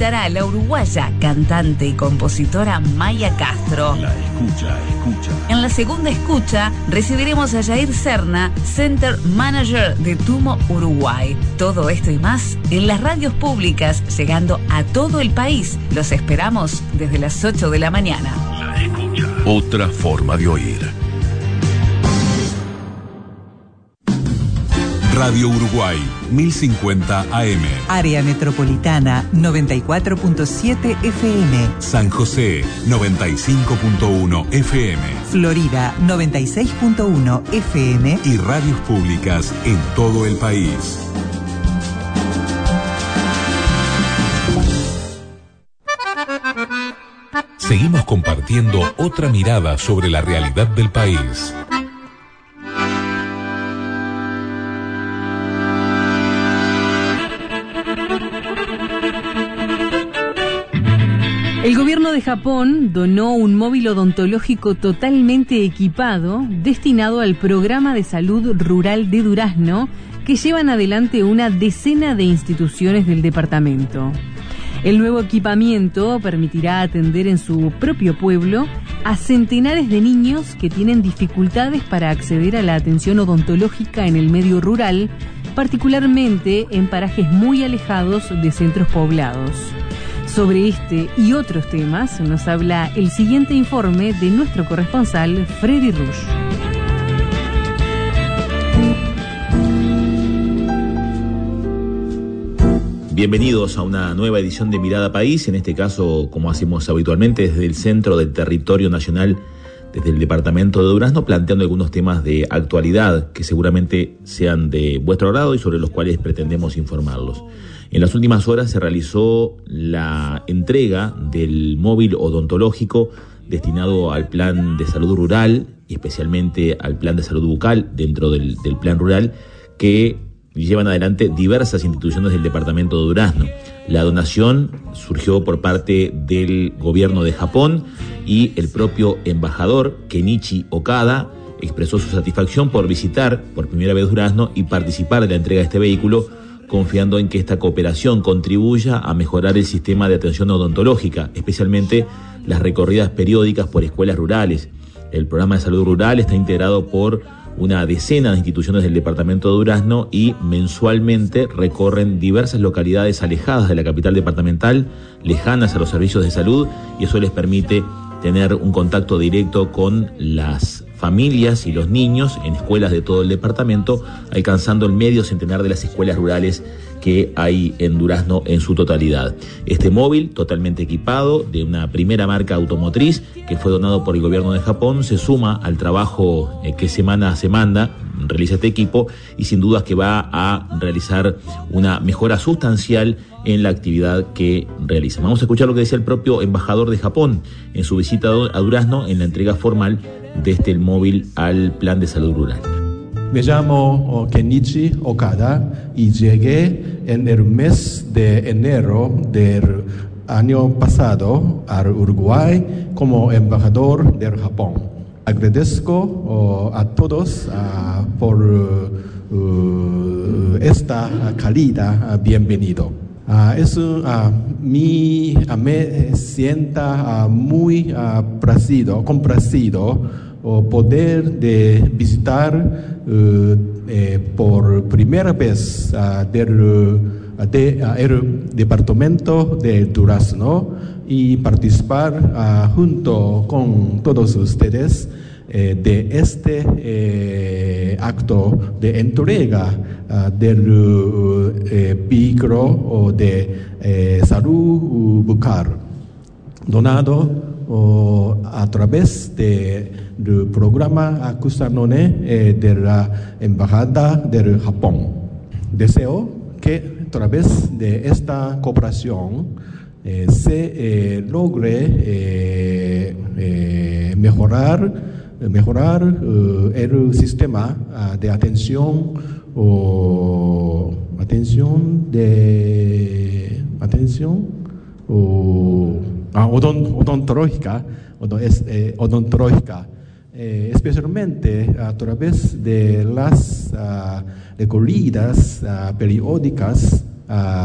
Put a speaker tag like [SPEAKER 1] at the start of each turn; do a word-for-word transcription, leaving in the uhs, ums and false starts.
[SPEAKER 1] visitará a la uruguaya, cantante y compositora Maya Castro.
[SPEAKER 2] La escucha, escucha.
[SPEAKER 1] En la segunda escucha recibiremos a Jair Serna, Center Manager de Tumo Uruguay. Todo esto y más en las radios públicas, llegando a todo el país. Los esperamos desde las ocho de la mañana.
[SPEAKER 2] La escucha. Otra forma de oír. Radio Uruguay, mil cincuenta A M.
[SPEAKER 3] Área Metropolitana, noventa y cuatro punto siete F M.
[SPEAKER 2] San José, noventa y cinco punto uno F M.
[SPEAKER 3] Florida, noventa y seis punto uno F M.
[SPEAKER 2] Y radios públicas en todo el país. Seguimos compartiendo otra mirada sobre la realidad del país.
[SPEAKER 4] El gobierno de Japón donó un móvil odontológico totalmente equipado destinado al programa de salud rural de Durazno que llevan adelante una decena de instituciones del departamento. El nuevo equipamiento permitirá atender en su propio pueblo a centenares de niños que tienen dificultades para acceder a la atención odontológica en el medio rural, particularmente en parajes muy alejados de centros poblados. Sobre este y otros temas nos habla el siguiente informe de nuestro corresponsal Freddy Rush.
[SPEAKER 5] Bienvenidos a una nueva edición de Mirada País, en este caso, como hacemos habitualmente, desde el Centro del Territorio Nacional, desde el Departamento de Durazno, planteando algunos temas de actualidad que seguramente sean de vuestro agrado y sobre los cuales pretendemos informarlos. En las últimas horas se realizó la entrega del móvil odontológico destinado al Plan de Salud Rural y especialmente al Plan de Salud Bucal dentro del, del Plan Rural que llevan adelante diversas instituciones del departamento de Durazno. La donación surgió por parte del gobierno de Japón y el propio embajador Kenichi Okada expresó su satisfacción por visitar por primera vez Durazno y participar de la entrega de este vehículo, confiando en que esta cooperación contribuya a mejorar el sistema de atención odontológica, especialmente las recorridas periódicas por escuelas rurales. El programa de salud rural está integrado por una decena de instituciones del departamento de Durazno y mensualmente recorren diversas localidades alejadas de la capital departamental, lejanas a los servicios de salud, y eso les permite tener un contacto directo con las familias y los niños en escuelas de todo el departamento, alcanzando el medio centenar de las escuelas rurales que hay en Durazno en su totalidad. Este móvil, totalmente equipado, de una primera marca automotriz, que fue donado por el gobierno de Japón, se suma al trabajo eh, que semana a semana realiza este equipo y sin dudas que va a realizar una mejora sustancial en la actividad que realiza. Vamos a escuchar lo que decía el propio embajador de Japón en su visita a Durazno en la entrega formal de este móvil al Plan de Salud Rural.
[SPEAKER 6] Me llamo Kenichi Okada y llegué en el mes de enero del año pasado al Uruguay como embajador del Japón. Agradezco uh, a todos uh, por uh, esta calidad uh, bienvenido. Uh, es, uh, mi, uh, me sienta uh, muy uh, placido, complacido uh, poder de visitar uh, eh, por primera vez uh, del, uh, de, uh, el departamento de Durazno y participar uh, junto con todos ustedes eh, de este eh, acto de entrega uh, del uh, eh, vehículo o de eh, salud bucal donado uh, a través de, del programa Kusanone eh, de la Embajada del Japón. Deseo que a través de esta cooperación Eh, se eh, logre eh, eh, mejorar, mejorar uh, el sistema uh, de atención o atención de atención o ah, odont, odontológica, odont, es, eh, odontológica eh, especialmente a través de las uh, recorridas uh, periódicas uh,